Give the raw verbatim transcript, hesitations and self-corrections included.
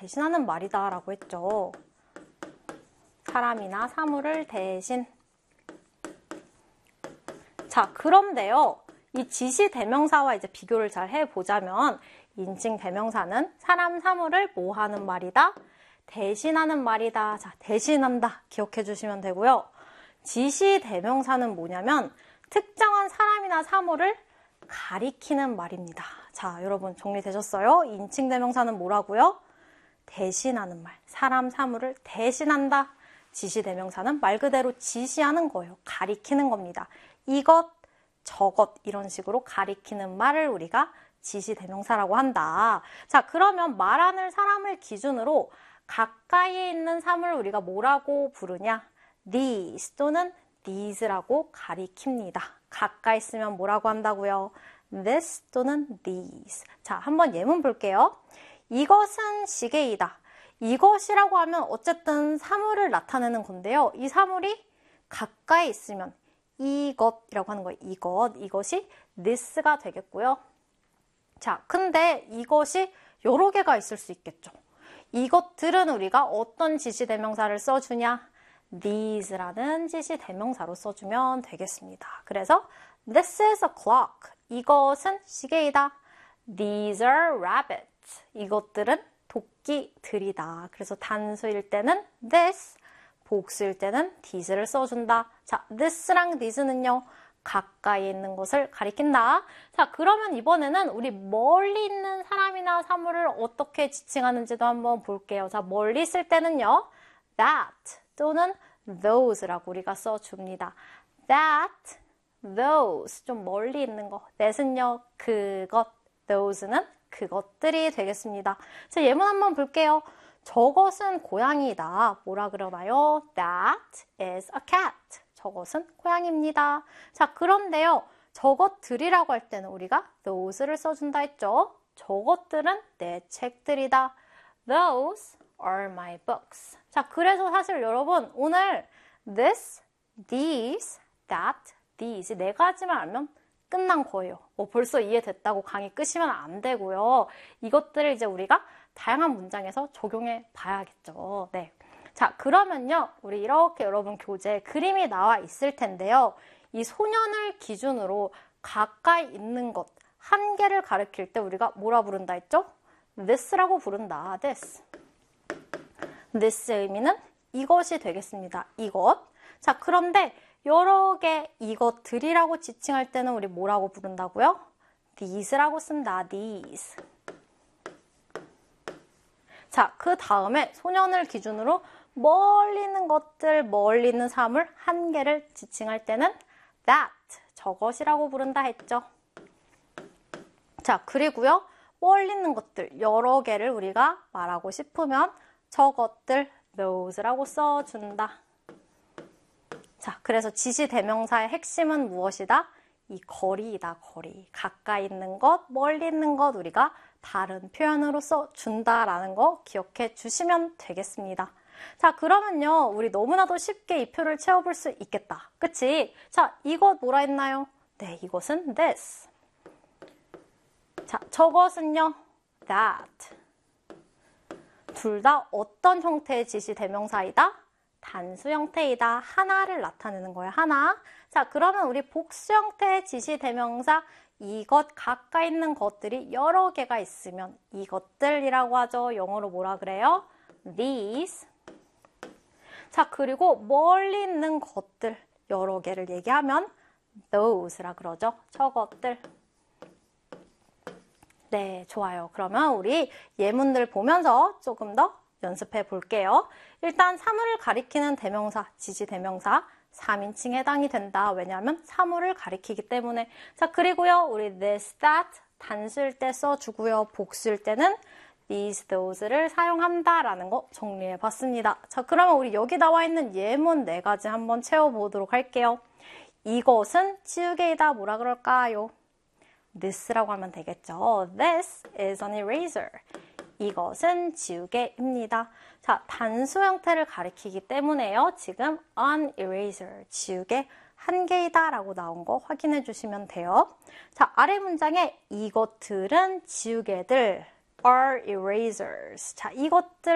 대신하는 말이다 라고 했죠. 사람이나 사물을 대신. 자, 그런데요. 이 지시대명사와 이제 비교를 잘 해보자면 인칭대명사는 사람, 사물을 뭐 하는 말이다? 대신하는 말이다. 자, 대신한다. 기억해 주시면 되고요. 지시대명사는 뭐냐면 특정한 사람이나 사물을 가리키는 말입니다. 자, 여러분 정리되셨어요? 인칭대명사는 뭐라고요? 대신하는 말. 사람, 사물을 대신한다. 지시대명사는 말 그대로 지시하는 거예요. 가리키는 겁니다. 이것, 저것 이런 식으로 가리키는 말을 우리가 지시대명사라고 한다. 자, 그러면 말하는 사람을 기준으로 가까이에 있는 사물을 우리가 뭐라고 부르냐? these 또는 these라고 가리킵니다. 가까이 있으면 뭐라고 한다고요? this 또는 these. 자, 한번 예문 볼게요. 이것은 시계이다. 이것이라고 하면 어쨌든 사물을 나타내는 건데요. 이 사물이 가까이 있으면 이것이라고 하는 거예요. 이것, 이것이 this가 되겠고요. 자, 근데 이것이 여러 개가 있을 수 있겠죠. 이것들은 우리가 어떤 지시대명사를 써주냐? these라는 지시대명사로 써주면 되겠습니다. 그래서 this is a clock. 이것은 시계이다. These are rabbits. 이것들은 토끼들이다. 그래서 단수일 때는 this, 복수일 때는 these를 써준다. 자, this랑 these는요. 가까이 있는 것을 가리킨다. 자, 그러면 이번에는 우리 멀리 있는 사람이나 사물을 어떻게 지칭하는지도 한번 볼게요. 자, 멀리 있을 때는요. that 또는 those라고 우리가 써줍니다. that, those, 좀 멀리 있는 거. that은요, 그것, those는 그것들이 되겠습니다. 자, 예문 한번 볼게요. 저것은 고양이다. 뭐라 그러나요? That is a cat. 저것은 고양이입니다. 자, 그런데요. 저것들이라고 할 때는 우리가 those를 써준다 했죠. 저것들은 내 책들이다. Those are my books. 자, 그래서 사실 여러분 오늘 this, these, that, these 네 가지만 알면 끝난 거예요. 뭐 벌써 이해됐다고 강의 끄시면 안 되고요. 이것들을 이제 우리가 다양한 문장에서 적용해 봐야겠죠. 네. 자, 그러면요. 우리 이렇게 여러분 교재에 그림이 나와 있을 텐데요. 이 소년을 기준으로 가까이 있는 것, 한 개를 가리킬 때 우리가 뭐라 부른다 했죠? this라고 부른다. this. this의 의미는 이것이 되겠습니다. 이것. 자, 그런데 여러 개 이것들이라고 지칭할 때는 우리 뭐라고 부른다고요? these라고 쓴다. these. 자, 그 다음에 소년을 기준으로 멀리 있는 것들, 멀리 있는 사물 한 개를 지칭할 때는 that, 저것이라고 부른다 했죠. 자, 그리고요. 멀리 있는 것들, 여러 개를 우리가 말하고 싶으면 저것들, those라고 써준다. 자, 그래서 지시대명사의 핵심은 무엇이다? 이 거리이다, 거리. 가까이 있는 것, 멀리 있는 것 우리가 다른 표현으로 써준다라는 거 기억해 주시면 되겠습니다. 자, 그러면요. 우리 너무나도 쉽게 이 표를 채워볼 수 있겠다. 그치? 자, 이것 뭐라 했나요? 네, 이것은 this. 자, 저것은요. that. 둘 다 어떤 형태의 지시대명사이다? 단수 형태이다. 하나를 나타내는 거예요. 하나. 자, 그러면 우리 복수 형태의 지시대명사 이것 가까이 있는 것들이 여러 개가 있으면 이것들이라고 하죠. 영어로 뭐라 그래요? these. 자, 그리고 멀리 있는 것들 여러 개를 얘기하면 those라 그러죠. 저것들. 네, 좋아요. 그러면 우리 예문들 보면서 조금 더 연습해 볼게요. 일단 사물을 가리키는 대명사, 지시대명사 삼 인칭에 해당이 된다. 왜냐하면 사물을 가리키기 때문에. 자, 그리고요. 우리 this, that 단수일 때 써주고요. 복수일 때는 these, those를 사용한다라는 거 정리해 봤습니다. 자, 그러면 우리 여기 나와 있는 예문 네 가지 한번 채워보도록 할게요. 이것은 지우개이다. 뭐라 그럴까요? this라고 하면 되겠죠. This is an eraser. 이것은 지우개입니다. 자, 단수 형태를 가리키기 때문에요. 지금 an eraser, 지우개 한 개이다 라고 나온 거 확인해 주시면 돼요. 자, 아래 문장에 이것들은 지우개들 are erasers. 자, 이것들